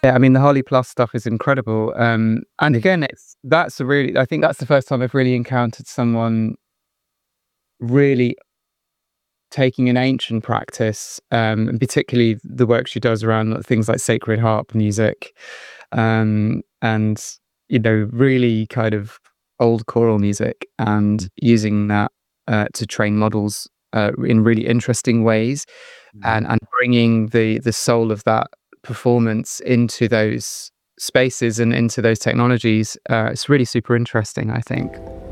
Yeah, I mean, the Harley Plus stuff is incredible. And again, I think that's the first time I've really encountered someone really taking an ancient practice, and particularly the work she does around things like sacred harp music, and, really kind of old choral music, and using that to train models in really interesting ways, Mhm. and bringing the soul of that performance into those spaces and into those technologies. It's really super interesting, I think.